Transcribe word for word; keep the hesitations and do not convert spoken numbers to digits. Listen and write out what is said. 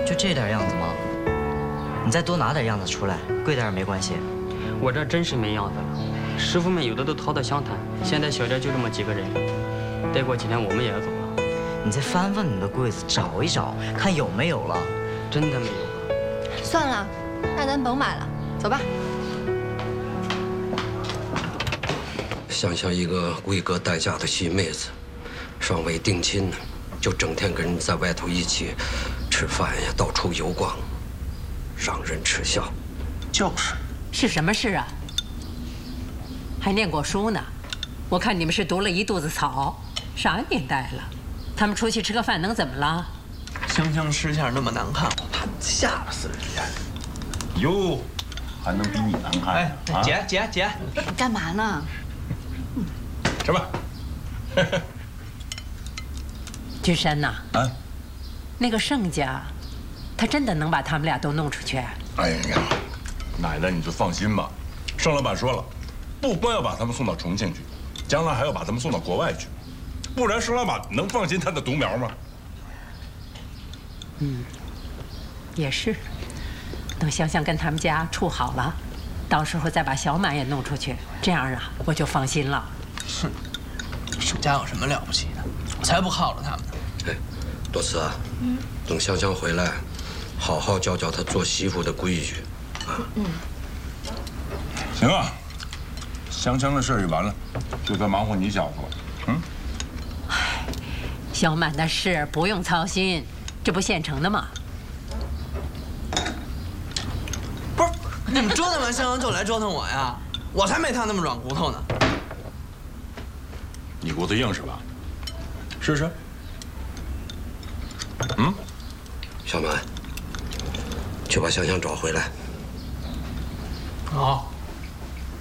就这点样子吗？你再多拿点样子出来，贵点也没关系。 我这真是没样子了，师傅们有的都逃到湘潭，现在小店就这么几个人，再过几天我们也要走了。 你再翻翻你的柜子，找一找，看有没有了。 真的没有了。 算了，那咱甭买了，走吧。 想想一个贵哥待嫁的新妹子，尚未定亲呢，就整天跟人在外头一起吃饭呀，到处游逛，让人耻笑。 就是， 是什么事啊？还念过书呢？我看你们是读了一肚子草。啥年代了？他们出去吃个饭能怎么了？ 香香吃相那么难看，我怕吓死人家。 哟，还能比你难看？ 哎， 啊、 姐姐姐， 你干嘛呢？ 吃吧。 君山呐， 啊， 那个盛家，他真的能把他们俩都弄出去？ 哎呀，奶奶你就放心吧，盛老板说了，不光要把他们送到重庆去，将来还要把他们送到国外去，不然盛老板能放心他的独苗吗？ 嗯，也是。等香香跟他们家处好了，到时候再把小满也弄出去，这样啊，我就放心了。 哼，盛家有什么了不起的？我才不靠着他们呢。 哎，多慈啊，嗯，等香香回来，好好教教她做媳妇的规矩，啊。 嗯。 行啊，香香的事儿就完了，就该忙活你小子了。嗯。 唉，小满的事不用操心，这不现成的吗？ 不是，你们折腾完香香就来折腾我呀？我才没他那么软骨头呢。 你骨头硬是吧？试试。嗯， 小满，去把香香找回来。 好。